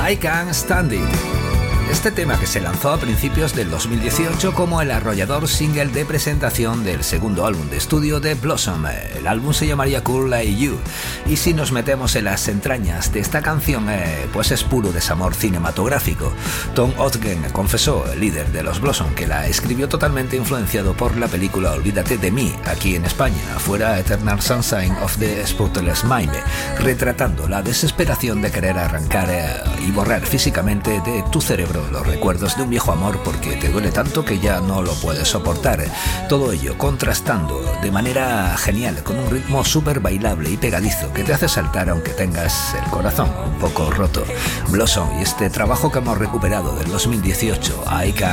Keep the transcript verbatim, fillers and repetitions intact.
I Can't Stand It. Este tema, que se lanzó a principios del dos mil dieciocho como el arrollador single de presentación del segundo álbum de estudio de Blossom. El álbum se llamaría Cool Like You, y si nos metemos en las entrañas de esta canción, eh, pues es puro desamor cinematográfico. Tom Ogden confesó, el líder de los Blossom, que la escribió totalmente influenciado por la película Olvídate de mí, aquí en España, fuera Eternal Sunshine of the Spotless Mind, retratando la desesperación de querer arrancar eh, y borrar físicamente de tu cerebro los recuerdos de un viejo amor porque te duele tanto que ya no lo puedes soportar. Todo ello contrastando de manera genial con un ritmo súper bailable y pegadizo que te hace saltar aunque tengas el corazón un poco roto. Blossom y este trabajo que hemos recuperado del dos mil dieciocho, I Can't